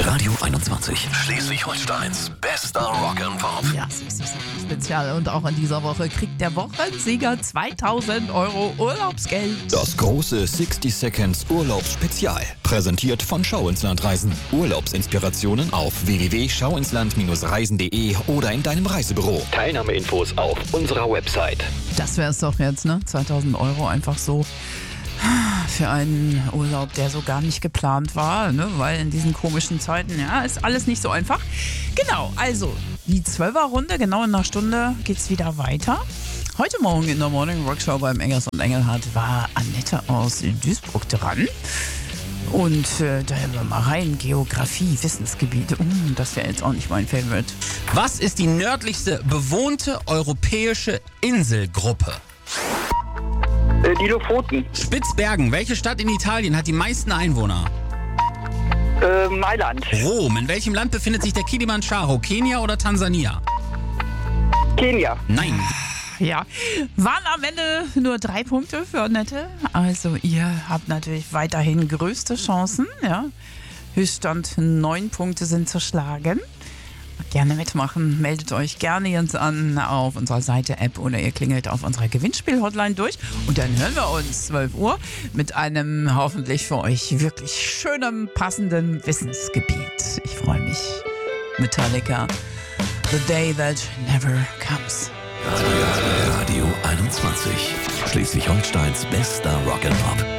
Radio 21. Schleswig-Holsteins bester Rock'n'Pop. Ja, Spezial. Und auch in dieser Woche kriegt der Wochensieger 2000 € Urlaubsgeld. Das große 60 Seconds Urlaubsspezial. Präsentiert von Schau ins Land Reisen. Urlaubsinspirationen auf www.schauinsland-reisen.de oder in deinem Reisebüro. Teilnahmeinfos auf unserer Website. Das wär's doch jetzt, ne? 2000 € einfach so für einen Urlaub, der so gar nicht geplant war, ne? Weil in diesen komischen Zeiten, ja, ist alles nicht so einfach. Genau, also die 12er-Runde, genau in einer Stunde geht's wieder weiter. Heute Morgen in der Morning Rock Show beim Engers und Engelhardt war Annette aus Duisburg dran. Und da hören wir mal rein, Geografie, Wissensgebiete. Das wäre jetzt auch nicht mein Favorite. Was ist die nördlichste bewohnte europäische Inselgruppe? Die Lofoten. Spitzbergen. Welche Stadt in Italien hat die meisten Einwohner? Mailand. Rom. In welchem Land befindet sich der Kilimanjaro? Kenia oder Tansania? Kenia. Nein. Ja, waren am Ende nur 3 Punkte für Annette. Also ihr habt natürlich weiterhin größte Chancen. Ja. Höchststand 9 Punkte sind zu schlagen. Gerne mitmachen, meldet euch gerne jetzt an auf unserer Seite, App oder ihr klingelt auf unserer Gewinnspiel-Hotline durch. Und dann hören wir uns 12 Uhr mit einem hoffentlich für euch wirklich schönen, passenden Wissensgebiet. Ich freue mich. Metallica, The Day That Never Comes. Radio 21. Schleswig-Holsteins bester Rock'n'Pop.